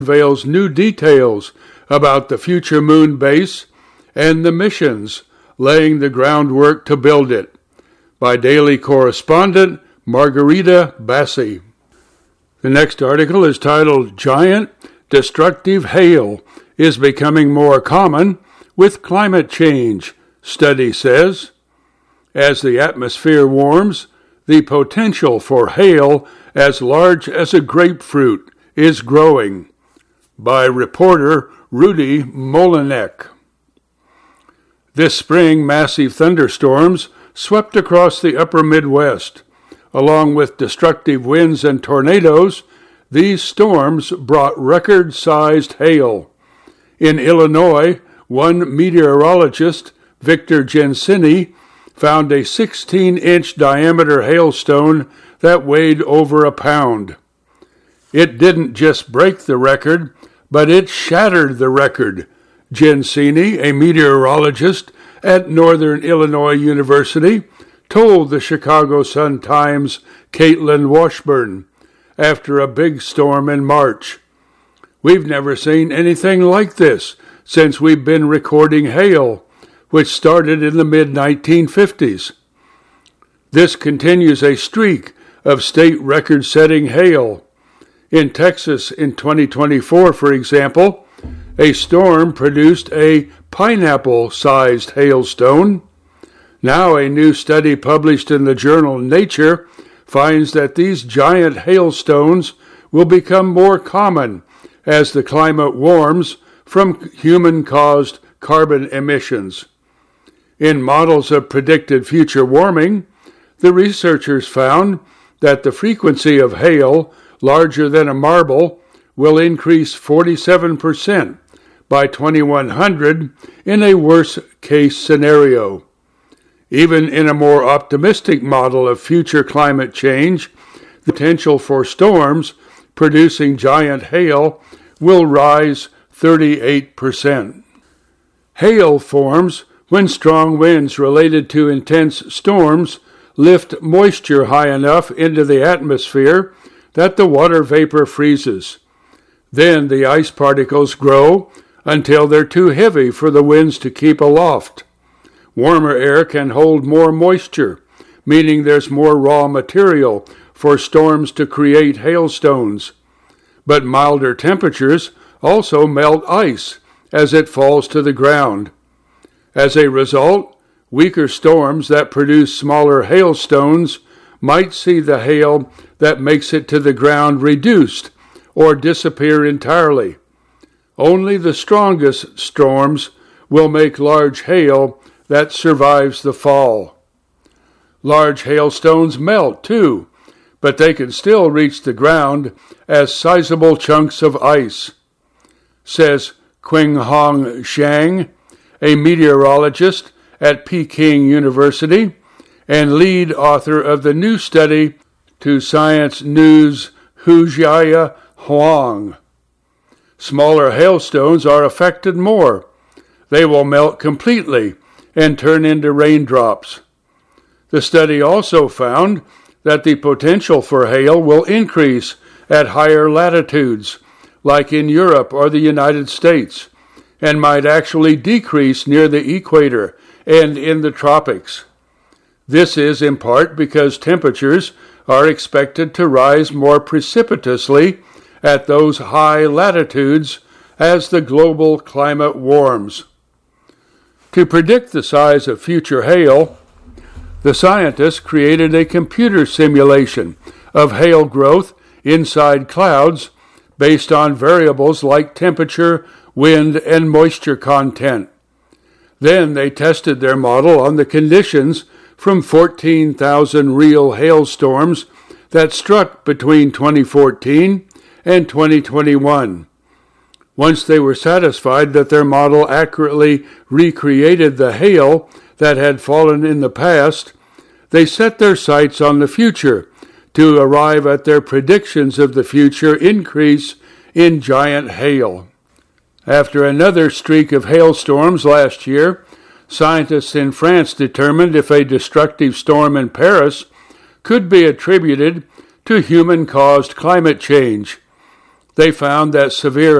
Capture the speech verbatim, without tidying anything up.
unveils new details about the future moon base and the missions laying the groundwork to build it. By Daily Correspondent Margarita Bassi. The next article is titled, Giant Destructive Hail is Becoming More Common with Climate Change, Study Says. As the atmosphere warms, the potential for hail as large as a grapefruit is growing. By reporter Rudy Molinek. This spring, massive thunderstorms swept across the upper Midwest. Along with destructive winds and tornadoes, these storms brought record-sized hail. In Illinois, one meteorologist, Victor Gensini, found a sixteen-inch diameter hailstone that weighed over a pound. It didn't just break the record, but it shattered the record. Gensini, a meteorologist at Northern Illinois University, told the Chicago Sun-Times' Caitlin Washburn after a big storm in March. We've never seen anything like this since we've been recording hail, which started in the mid nineteen fifties. This continues a streak of state record-setting hail. In Texas in twenty twenty-four, for example, a storm produced a pineapple-sized hailstone. Now a new study published in the journal Nature finds that these giant hailstones will become more common as the climate warms from human-caused carbon emissions. In models of predicted future warming, the researchers found that the frequency of hail larger than a marble will increase forty-seven percent by twenty-one hundred in a worst-case scenario. Even in a more optimistic model of future climate change, the potential for storms producing giant hail will rise thirty-eight percent. Hail forms when strong winds related to intense storms lift moisture high enough into the atmosphere that the water vapor freezes. Then the ice particles grow until they're too heavy for the winds to keep aloft. Warmer air can hold more moisture, meaning there's more raw material for storms to create hailstones. But milder temperatures also melt ice as it falls to the ground. As a result, weaker storms that produce smaller hailstones might see the hail that makes it to the ground reduced or disappear entirely. Only the strongest storms will make large hail that survives the fall. Large hailstones melt, too, but they can still reach the ground as sizable chunks of ice, says Qinghong Zhang, a meteorologist at Peking University and lead author of the new study to Science News' Hujia Huang. Smaller hailstones are affected more. They will melt completely and turn into raindrops. The study also found that the potential for hail will increase at higher latitudes, like in Europe or the United States, and might actually decrease near the equator and in the tropics. This is in part because temperatures are expected to rise more precipitously at those high latitudes as the global climate warms. To predict the size of future hail, the scientists created a computer simulation of hail growth inside clouds based on variables like temperature, wind, and moisture content. Then they tested their model on the conditions from fourteen thousand real hailstorms that struck between twenty fourteen and twenty twenty-one. Once they were satisfied that their model accurately recreated the hail that had fallen in the past, they set their sights on the future to arrive at their predictions of the future increase in giant hail. After another streak of hailstorms last year, scientists in France determined if a destructive storm in Paris could be attributed to human-caused climate change. They found that severe